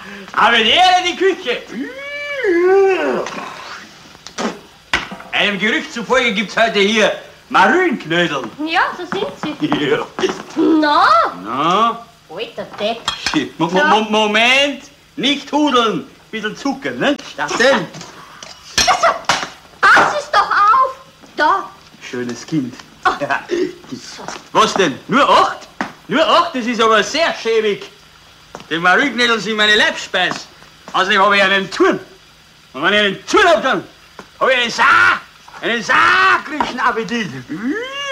Aber der in die Küche. Einem Gerücht zufolge gibt's heute hier Marillenknödel. Ja, so sind sie. Ja. Na? Na? Alter Depp. Moment, nicht hudeln. Bisschen Zucker, ne? Das denn? Pass es doch auf. Da. Schönes Kind. Ja. Was denn? Nur 8? Nur 8? Das ist aber sehr schäbig. Die Marillenknödel sind meine Leibspeise. Außerdem habe ich einen Turn. Und wenn ich einen Turn habe, dann habe ich einen sakrischen Appetit.